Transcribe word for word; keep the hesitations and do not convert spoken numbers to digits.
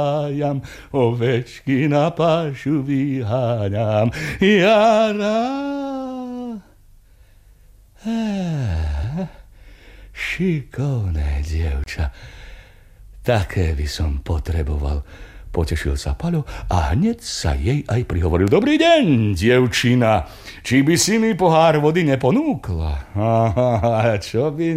Jam, ovečky na pášu vyháňam, jara. Eh, šikovné dievča. Také by som potreboval. Potešil sa Paľo a hneď sa jej aj prihovoril. Dobrý deň, dievčina. Či by si mi pohár vody neponúkla? Aha, čo by